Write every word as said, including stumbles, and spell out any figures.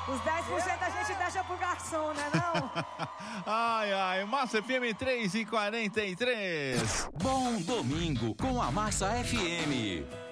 Os dez por cento a gente deixa pro garçom, né não? Ai, ai, Massa F M três e quarenta e três. Bom domingo com a Massa F M.